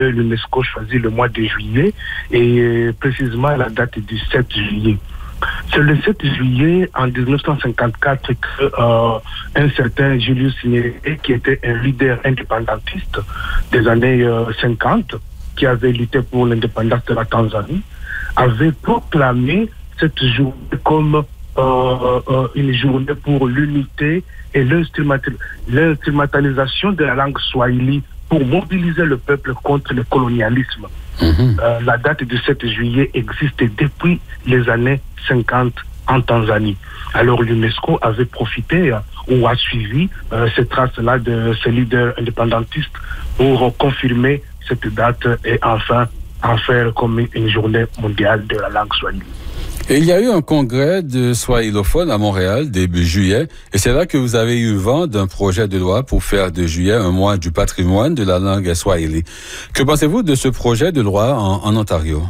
l'UNESCO choisit le mois de juillet et précisément la date du 7 juillet. C'est le 7 juillet en 1954 qu'un certain Julius Nyerere, qui était un leader indépendantiste des années 50, qui avait lutté pour l'indépendance de la Tanzanie, avait proclamé cette journée comme une journée pour l'unité et l'instrumentalisation de la langue swahili pour mobiliser le peuple contre le colonialisme. La date du 7 juillet existe depuis les années 50 en Tanzanie. Alors l'UNESCO avait profité ou a suivi ces traces-là de ces leaders indépendantistes pour confirmer cette date et enfin en faire comme une journée mondiale de la langue swahili. Et il y a eu un congrès de swahilophones à Montréal début juillet, et c'est là que vous avez eu vent d'un projet de loi pour faire de juillet un mois du patrimoine de la langue swahili. Que pensez-vous de ce projet de loi en Ontario?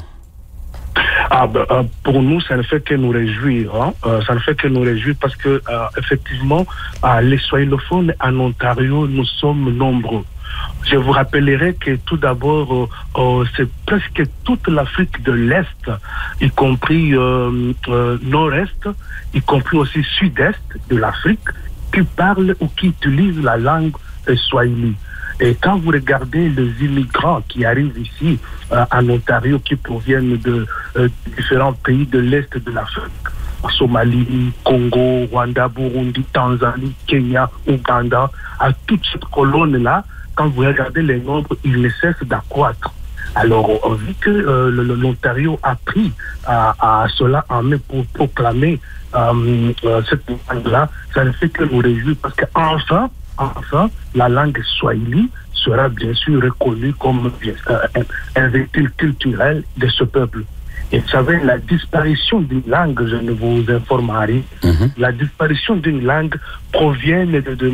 Pour nous, ça ne fait que nous réjouir. Ça ne fait que nous réjouir parce que, effectivement, les swahilophones en Ontario, nous sommes nombreux. Je vous rappellerai que tout d'abord, c'est presque toute l'Afrique de l'Est, y compris nord-est, y compris aussi sud-est de l'Afrique, qui parle ou qui utilise la langue swahili. Et quand vous regardez les immigrants qui arrivent ici en Ontario, qui proviennent de différents pays de l'Est de l'Afrique, Somalie, Congo, Rwanda, Burundi, Tanzanie, Kenya, Ouganda, à toute cette colonne-là, quand vous regardez les nombres, ils ne cessent d'accroître. Alors, vu que l'Ontario a pris à cela en main pour proclamer cette langue-là, ça ne fait que nous réjouir parce qu'enfin, la langue swahili sera bien sûr reconnue comme un véhicule culturel de ce peuple. Et vous savez, la disparition d'une langue, je ne vous informe rien, la disparition d'une langue provient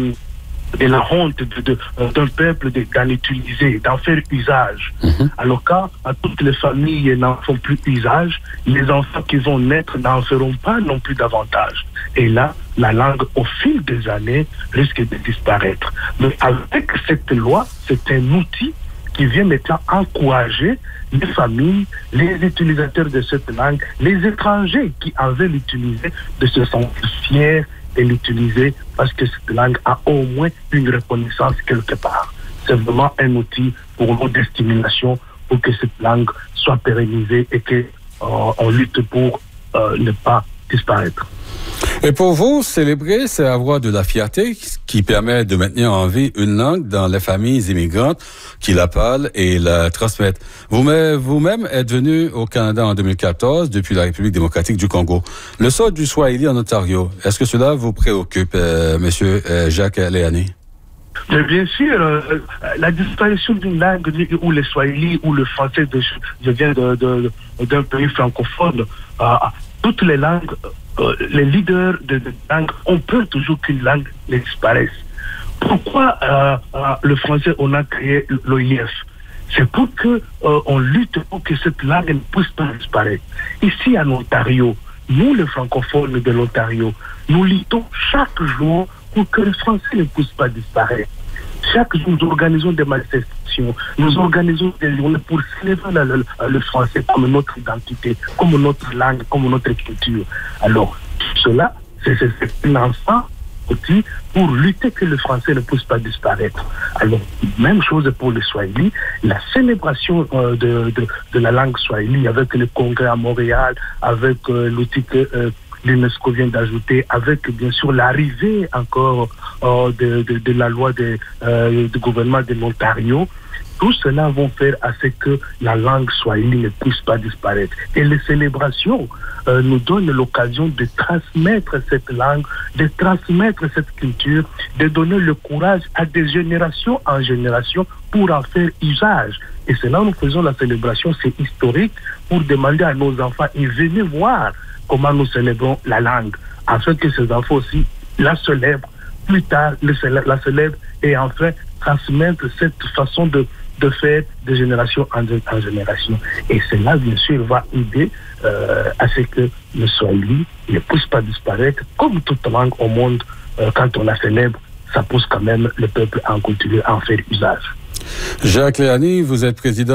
de la honte d'un peuple d'en utiliser, d'en faire usage. Alors quand à toutes les familles n'en font plus usage, les enfants qui vont naître n'en feront pas non plus davantage. Et là, la langue, au fil des années, risque de disparaître. Mais avec cette loi, c'est un outil qui vient maintenant encourager les familles, les utilisateurs de cette langue, les étrangers qui en veulent l'utiliser, de se sentir fiers et l'utiliser parce que cette langue a au moins une reconnaissance quelque part. C'est vraiment un outil pour nos destinations, pour que cette langue soit pérennisée et qu'on lutte pour ne pas disparaître. Et pour vous, célébrer, c'est avoir de la fierté qui permet de maintenir en vie une langue dans les familles immigrantes qui la parlent et la transmettent. Vous-même êtes venu au Canada en 2014 depuis la République démocratique du Congo. Le sort du Swahili en Ontario, est-ce que cela vous préoccupe, Monsieur Jacques Léani? Mais bien sûr, la disparition d'une langue ou le Swahili ou le français, je viens d'un pays francophone, toutes les langues, les leaders de langue ont peur toujours qu'une langue ne disparaisse. Pourquoi le français, on a créé l'OIF? C'est pour qu'on lutte pour que cette langue ne puisse pas disparaître. Ici en Ontario, nous les francophones de l'Ontario, nous luttons chaque jour pour que le français ne puisse pas disparaître. Chaque jour, nous organisons des manifestations, nous organisons des journées pour célébrer le français comme notre identité, comme notre langue, comme notre culture. Alors, cela, c'est un enfant outil pour lutter que le français ne puisse pas disparaître. Alors, même chose pour le Swahili, la célébration de la langue Swahili avec le congrès à Montréal, avec l'outil que l'UNESCO vient d'ajouter, avec bien sûr l'arrivée encore de la loi du gouvernement de l'Ontario. Tout cela vont faire à ce que la langue swahili ne puisse pas disparaître. Et les célébrations nous donnent l'occasion de transmettre cette langue, de transmettre cette culture, de donner le courage à des générations en génération pour en faire usage. Et c'est là où nous faisons la célébration, c'est historique, pour demander à nos enfants, et venez voir comment nous célébrons la langue, afin que ces enfants aussi la célèbrent, plus tard la célèbrent, et enfin transmettre cette façon de faire de génération en génération. Et cela, bien sûr, va aider à ce que le Swahili ne puisse pas disparaître. Comme toute langue au monde, quand on la célèbre, ça pousse quand même le peuple à continuer à en faire usage. Jacques Léani, vous êtes président